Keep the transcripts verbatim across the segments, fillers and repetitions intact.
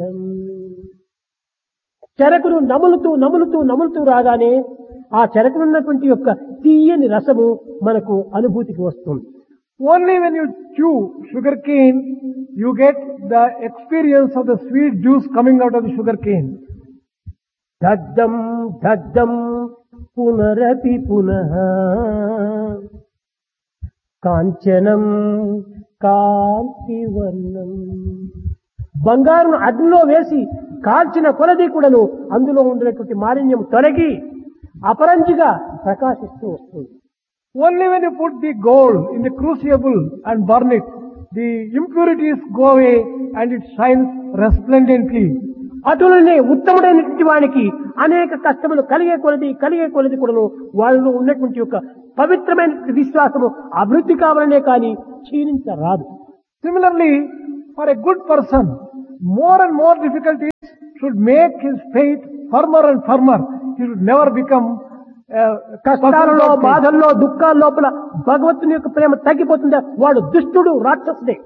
మధురం. చెరకును నములుతూ నములుతూ నములుతూ రాగానే ఆ చెరకునున్నటువంటి యొక్క తీయని రసము మనకు అనుభూతికి వస్తుంది. Only when you chew sugar cane, you get the experience of the sweet juice coming out of the sugar cane. దగ్ధం దగ్ధం పునరపి పునః కాంచనం కాంతివర్ణం. బంగారును అగ్నిలో వేసి కాల్చిన కొలది కూడాను అందులో ఉండేటువంటి మాలిన్యం తొలగి అపరంజిగా ప్రకాశిస్తూ వస్తుంది. Only when you put the gold in the crucible and burn it, the impurities go away and it shines resplendently. అటులనే ఉత్తముడైనటువంటి వానికి అనేక కష్టములు కలిగే కొలది కలిగే కొలది కూడాను వాళ్ళలో ఉన్నటువంటి యొక్క పవిత్రమైన విశ్వాసము అభివృద్ధి కావాలనే కానీ క్షీణించరాదు. Similarly, for a good person, more and more difficulties should make his faith firmer and firmer. He should never become uh, కష్టాలలో బాధల్లో దుఃఖాల లోపల భగవంతుని యొక్క ప్రేమ తగ్గిపోతుందా వాడు దుష్టుడు రాక్షసుడే.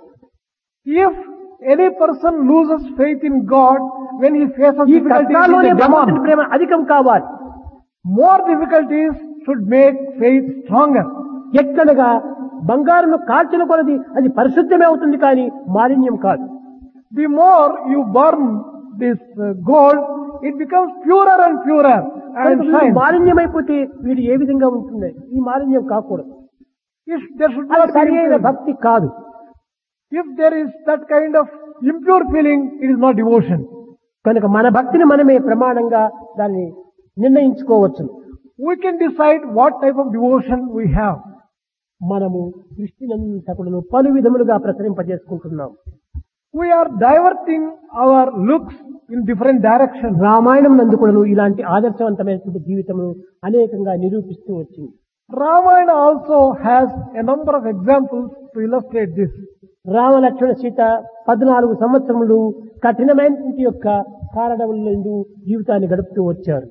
If any person loses faith in God when he faces ఈ difficulties, కష్టాల్లోనే he is a భగవంతుని demon. ప్రేమ అధికం కావాలి. More difficulties should make faith stronger. ఎట్లనగా బంగారును కాల్చిన కొలది అది పరిశుద్ధమే అవుతుంది కానీ మాలిన్యం కాదు. The more you burn this uh, gold, it becomes purer and purer and shines. మాలిన్యమైపోతే వీడు ఏ విధంగా ఉంటుంది? ఈ మాలిన్యం కాకూడదు. If there should అది not be సరి అయిన impurity. భక్తి కాదు. If there is that kind of impure feeling, it is not devotion. కనుక మన భక్తిని మనమే ప్రమాణంగా దాన్ని నిర్ణయించుకోవచ్చు. We can decide what type of devotion we have. మనము దృష్టినంతకుడును పలు విధములుగా ప్రసరింపజేసుకుంటున్నాం. We are diverting our looks in different directions. Ramayanam నందుకుడును ఇలాంటి ఆదర్శవంతమైనటువంటి జీవితమును అనేకంగా నిరూపిస్తూ వచ్చింది. Ramayana also has a number of examples to illustrate this. Rama Lakshmana Sita పద్నాలుగు సంవత్సరములు కఠినమైనటువంటి యొక్క కారణములందు జీవితాన్ని గడుపుతూ వచ్చారు.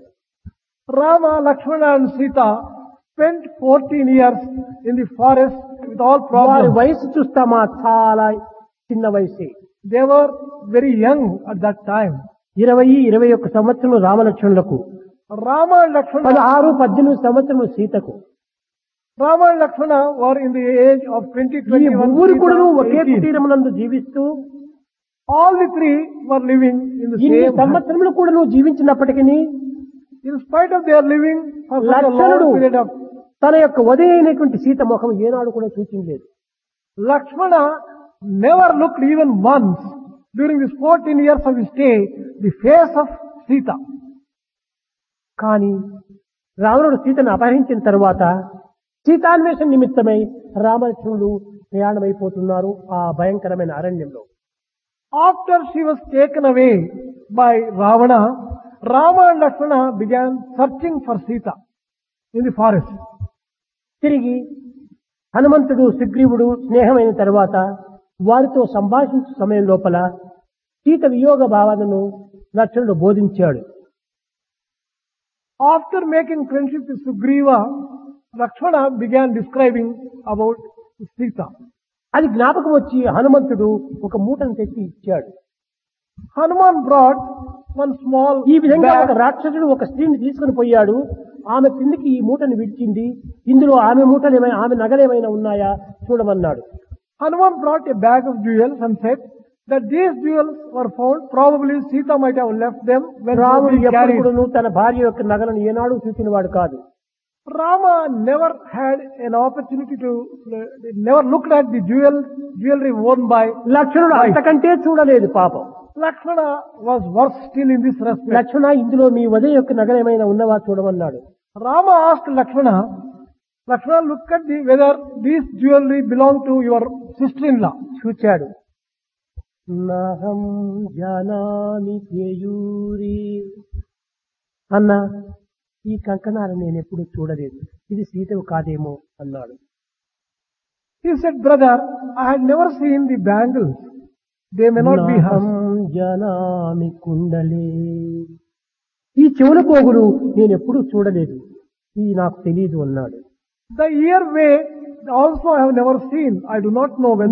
Rama, Lakshmana and Sita spent fourteen years in the forest with all వారి problems. వయసు చూస్తామా చాలా చిన్న వయసే. They were very young at that time. ఇరవై ఇరవై ఒక్క సంవత్సరం రామలక్ష్మణులకు, Rama and Lakshmana, పదహారు పద్దెనిమిది సంవత్సరములు సీతకు. Rama and Lakshmana were in the age of twenty, ఈ twenty-one, ముగ్గురు కూడా ఒకే eighteen. కుటీరమునందు జీవిస్తూ All the three were living in the ఇన్ని same house. సంవత్సరములు కూడా నువ్వు జీవించినప్పటికీ In spite of their living for such a లక్ష్మణుడు long period of తన యొక్క వదైనటువంటి సీత ముఖం ఏనాడు కూడా సూచించలేదు. Lakshmana never looked even once during these fourteen years of his stay the face of Sita. కానీ రావణుడు సీతను అపహరించిన తరువాత సీతాన్వేషణ నిమిత్తమై రామలక్ష్మణుడు ప్రయాణమైపోతున్నారు ఆ భయంకరమైన అరణ్యంలో. After she was taken away by Ravana, Rama and Lakshmana began searching for Sita in the forest. తిరిగి హనుమంతుడు సుగ్రీవుడు స్నేహమైన తరువాత వారితో సంభాషించే సమయం లోపల సీత వియోగ భావనను లక్ష్మణుడు బోధించాడు. After making friendship with Sugriva, Lakshmana began describing about Sita. అది జ్ఞాపకం వచ్చి హనుమంతుడు ఒక మూటను తెచ్చి ఇచ్చాడు. Hanuman brought one small ఈ విధంగా ఒక bag. రాక్షసుడు ఒక స్త్రీని తీసుకుని పోయాడు. ఆమె కిందికి ఈ మూటను విడిచింది. ఇందులో ఆమె మూటలు ఏమైనా ఆమె నగలేమైనా ఉన్నాయా చూడమన్నాడు. Hanuman brought a bag of jewels and said that these jewels were found. Probably Sita might have left them when రాముడు she carried. ఎప్పుడు తన భార్య యొక్క నగలను ఏనాడు చూసిన వాడు కాదు. Rama never had an opportunity to, never looked at the jewel, jewelry worn by లక్ష్మణుడు wife. అంతకంటే చూడలేదు పాపం. Lakshmana was worse still in this respect. లక్ష్మణ ఇందులో మీ ఉదయ యొక్క నగలు ఏమైనా ఉన్నవా చూడమన్నాడు. Rama asked Lakshmana, Lakshmana, look at the, whether this jewelry belonged to your sister-in-law. చూచాడు. నహం జానామి కేయూరి అన్న ఈ కంకణాలు నేను ఎప్పుడు చూడలేదు, ఇది సీతవు కాదేమో అన్నాడు. He said, brother, I had never seen the bangles. They may not be నహం hers. జానామి కుండలే, ఈ చెవుల పోగులు నేను ఎప్పుడు చూడలేదు, ఇది నాకు తెలియదు అన్నాడు. The ear way also I have never seen. I do not know when